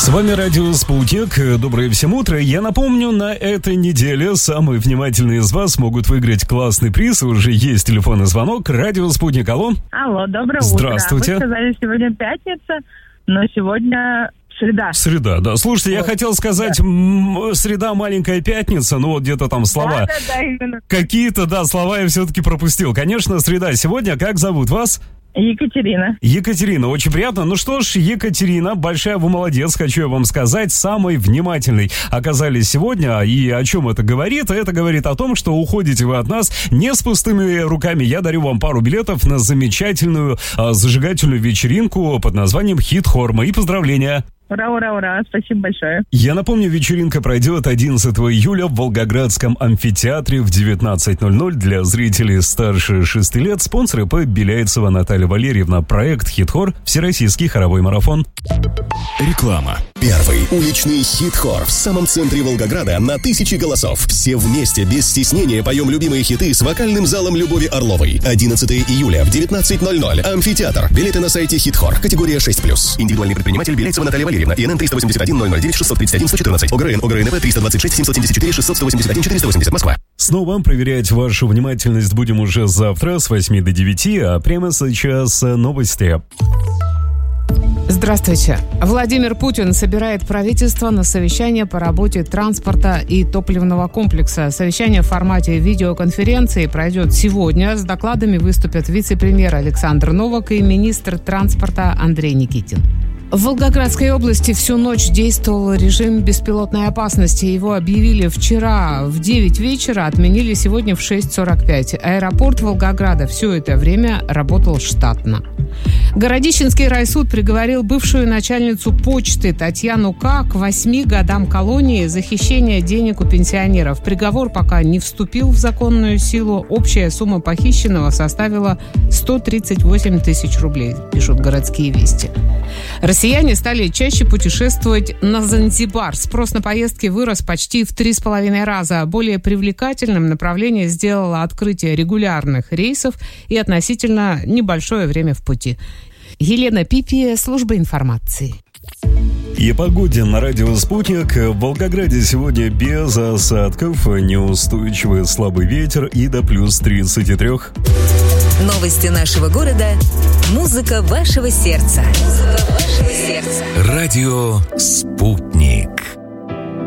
вами радио «Спутник». Доброе всем утро. Я напомню, на этой неделе самые внимательные из вас могут выиграть классный приз. Уже есть телефонный звонок. Радио «Спутник». Алло. Алло, доброе утро. Здравствуйте. Вы сказали, сегодня пятница, но сегодня среда. Среда, да. Слушайте, я хотел сказать, среда, маленькая пятница, ну вот где-то там слова. Да, именно. Какие-то, да, слова я все-таки пропустил. Конечно, среда. Сегодня как зовут вас? Екатерина. Екатерина, очень приятно. Ну что ж, Екатерина, большая вы молодец, хочу я вам сказать, самый внимательный оказались сегодня. И о чем это говорит? Это говорит о том, что уходите вы от нас не с пустыми руками. Я дарю вам пару билетов на замечательную зажигательную вечеринку под названием «Хит-хор». Мои поздравления. Ура, ура, ура, спасибо большое. Я напомню, вечеринка пройдет 11 июля в Волгоградском амфитеатре в 19:00 для зрителей старше 6 лет. Спонсоры П. Беляйцева Наталья Валерьевна. Проект «Хит-хор», Всероссийский хоровой марафон. Реклама. Первый уличный хит-хор в самом центре Волгограда на 1000 голосов. Все вместе, без стеснения, поем любимые хиты с вокальным залом Любови Орловой. 11 июля в 19:00. Амфитеатр. Билеты на сайте «Хит-хор». Категория 6+. Индивидуальный предприниматель Беляйцева Наталья Валерьевна. ИНН 381 009 631 114. ОГРН ОГРНП 326 774 681 480. Москва. Снова проверять вашу внимательность будем уже завтра с 8 до 9, а прямо сейчас новости. Здравствуйте. Владимир Путин собирает правительство на совещание по работе транспорта и топливного комплекса. Совещание в формате видеоконференции пройдет сегодня. С докладами выступят вице-премьер Александр Новак и министр транспорта Андрей Никитин. В Волгоградской области всю ночь действовал режим беспилотной опасности. Его объявили вчера в 9 вечера, отменили сегодня в 6:45. Аэропорт Волгограда все это время работал штатно. Городищенский райсуд приговорил бывшую начальницу почты Татьяну К. к 8 годам колонии за хищение денег у пенсионеров. Приговор пока не вступил в законную силу. Общая сумма похищенного составила 138 тысяч рублей, пишут «Городские вести». Россияне стали чаще путешествовать на Занзибар. Спрос на поездки вырос почти в 3,5 раза. Более привлекательным направление сделало открытие регулярных рейсов и относительно небольшое время в пути. Елена Пипи, служба информации. И погоде на радио «Спутник». В Волгограде сегодня без осадков, неустойчивый слабый ветер и до плюс 33. Новости нашего города. Музыка вашего сердца. Радио «Спутник».